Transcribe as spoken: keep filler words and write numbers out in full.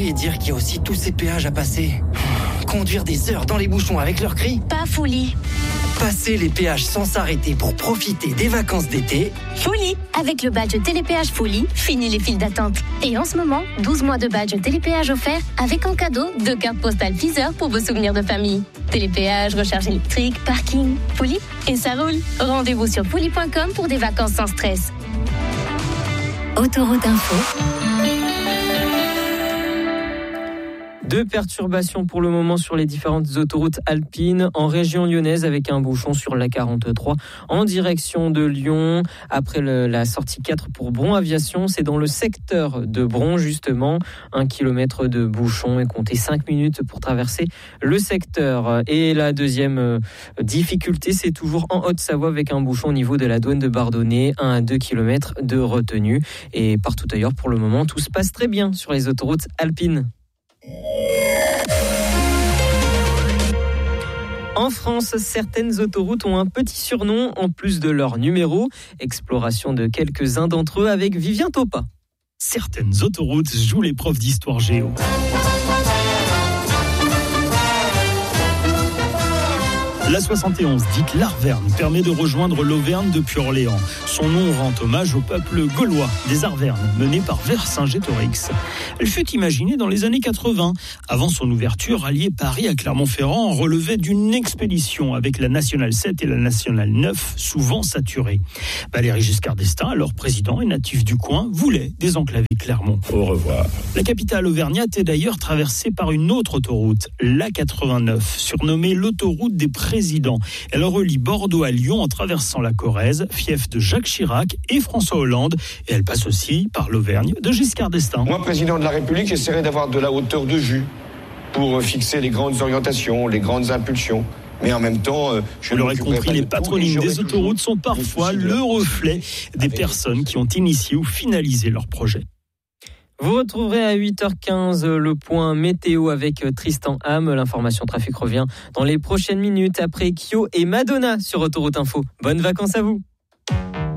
et dire qu'il y a aussi tous ces péages à passer. Conduire des heures dans les bouchons avec leurs cris. Pas folie. Passer les péages sans s'arrêter pour profiter des vacances d'été. Folie. Avec le badge Télépéage Folie, fini les files d'attente. Et en ce moment, douze mois de badge Télépéage offert avec en cadeau deux cartes postales Deezer pour vos souvenirs de famille. Télépéage, recharge électrique, parking, Folie et ça roule. Rendez-vous sur folie point com pour des vacances sans stress. Autoroute Info. Deux perturbations pour le moment sur les différentes autoroutes alpines en région lyonnaise avec un bouchon sur l'A quarante-trois en direction de Lyon. Après le, la sortie quatre pour Bron Aviation, c'est dans le secteur de Bron justement. Un kilomètre de bouchon et comptez cinq minutes pour traverser le secteur. Et la deuxième euh, difficulté, c'est toujours en Haute-Savoie avec un bouchon au niveau de la douane de Bardonnay, un à deux kilomètres de retenue. Et partout ailleurs pour le moment, tout se passe très bien sur les autoroutes alpines. En France, certaines autoroutes ont un petit surnom en plus de leur numéro. Exploration de quelques-uns d'entre eux avec Vivien Topa. Certaines autoroutes jouent les profs d'histoire géo. La soixante et onze, dite l'Arverne, permet de rejoindre l'Auvergne depuis Orléans. Son nom rend hommage au peuple gaulois des Arvernes, mené par Vercingétorix. Elle fut imaginée dans les années quatre-vingts. Avant son ouverture, rallier Paris à Clermont-Ferrand relevait d'une expédition avec la Nationale sept et la Nationale neuf, souvent saturées. Valéry Giscard d'Estaing, alors président et natif du coin, voulait désenclaver Clermont. Au revoir. La capitale auvergnate est d'ailleurs traversée par une autre autoroute, l'A quatre-vingt-neuf, surnommée l'autoroute des présidents. Elle relie Bordeaux à Lyon en traversant la Corrèze, fief de Jacques Chirac et François Hollande. Et elle passe aussi par l'Auvergne de Giscard d'Estaing. Moi, président de la République, j'essaierai d'avoir de la hauteur de vue pour fixer les grandes orientations, les grandes impulsions. Mais en même temps, je Vous l'aurez compris, les patronymes des autoroutes sont parfois le reflet des personnes qui ont initié ou finalisé leur projet. Vous retrouverez à huit heures quinze le point météo avec Tristan Ham. L'information trafic revient dans les prochaines minutes après Kyo et Madonna sur Autoroute Info. Bonnes vacances à vous.